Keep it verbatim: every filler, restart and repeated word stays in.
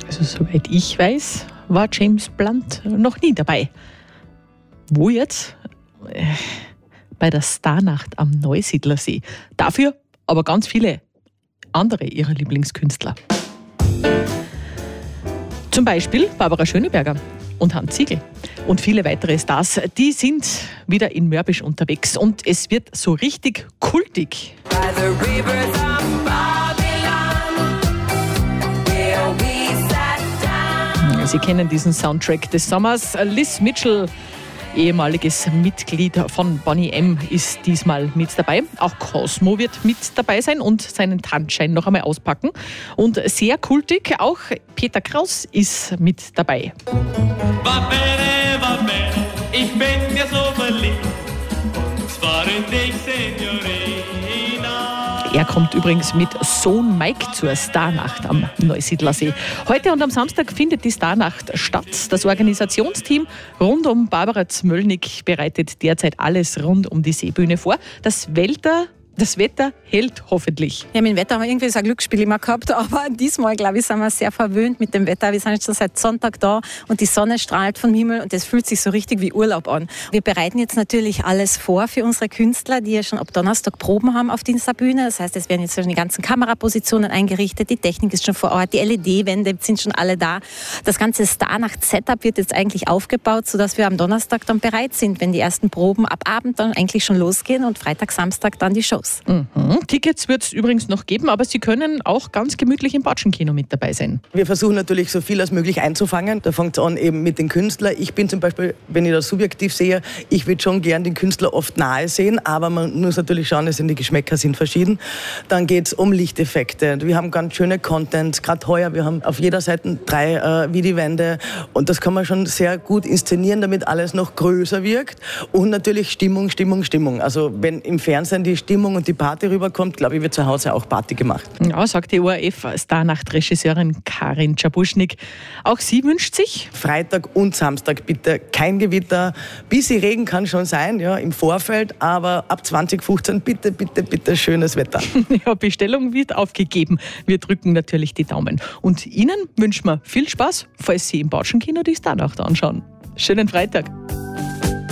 Also soweit ich weiß, war James Blunt noch nie dabei. Wo jetzt? Äh, bei der Starnacht am Neusiedlersee. Dafür aber ganz viele andere ihrer Lieblingskünstler. Zum Beispiel Barbara Schöneberger und Hans Ziegel. Und viele weitere Stars, die sind wieder in Mörbisch unterwegs. Und es wird so richtig kultig. Sie kennen diesen Soundtrack des Sommers. Liz Mitchell, ehemaliges Mitglied von Boney M., ist diesmal mit dabei. Auch Cosmo wird mit dabei sein und seinen Tanzschein noch einmal auspacken. Und sehr kultig, auch Peter Kraus ist mit dabei. Va bene, va bene, ich bin mir so verliebt, und zwar in dich, Signorina. Er kommt übrigens mit Sohn Mike zur Starnacht am Neusiedlersee. Heute und am Samstag findet die Starnacht statt. Das Organisationsteam rund um Barbara Zmöllnig bereitet derzeit alles rund um die Seebühne vor. Das Wetter, das Wetter hält hoffentlich. Ja, mit dem Wetter haben wir irgendwie so ein Glücksspiel immer gehabt, aber diesmal, glaube ich, sind wir sehr verwöhnt mit dem Wetter. Wir sind jetzt schon seit Sonntag da und die Sonne strahlt vom Himmel und das fühlt sich so richtig wie Urlaub an. Wir bereiten jetzt natürlich alles vor für unsere Künstler, die ja schon ab Donnerstag Proben haben auf dieser Bühne. Das heißt, es werden jetzt schon die ganzen Kamerapositionen eingerichtet, die Technik ist schon vor Ort, die L E D-Wände sind schon alle da. Das ganze Starnacht-Setup wird jetzt eigentlich aufgebaut, sodass wir am Donnerstag dann bereit sind, wenn die ersten Proben ab Abend dann eigentlich schon losgehen und Freitag, Samstag dann die Shows. Mhm. Tickets wird es übrigens noch geben, aber Sie können auch ganz gemütlich im Batschenkino mit dabei sein. Wir versuchen natürlich so viel als möglich einzufangen. Da fängt es an eben mit den Künstlern. Ich bin zum Beispiel, wenn ich das subjektiv sehe, ich würde schon gern den Künstler oft nahe sehen, aber man muss natürlich schauen, dass die Geschmäcker sind verschieden. Dann geht es um Lichteffekte. Wir haben ganz schöne Content, gerade heuer. Wir haben auf jeder Seite drei äh, Videowände und das kann man schon sehr gut inszenieren, damit alles noch größer wirkt. Und natürlich Stimmung, Stimmung, Stimmung. Also wenn im Fernsehen die Stimmung und die Party rüberkommt, glaube ich, wird zu Hause auch Party gemacht. Ja, sagt die O R F-Starnacht-Regisseurin Karin Czabuschnik. Auch sie wünscht sich? Freitag und Samstag bitte kein Gewitter. Bisschen Regen kann schon sein, ja, im Vorfeld, aber ab zwanzig fünfzehn bitte, bitte, bitte schönes Wetter. Ja, Bestellung wird aufgegeben. Wir drücken natürlich die Daumen. Und Ihnen wünschen wir viel Spaß, falls Sie im Batschenkino die Starnacht anschauen. Schönen Freitag.